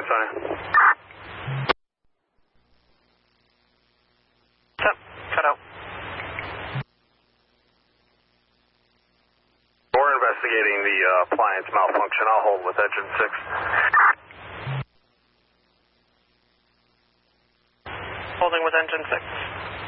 Sonny. What's up? Cut out. We're investigating the appliance malfunction. I'll hold with engine 6. Holding with engine 6.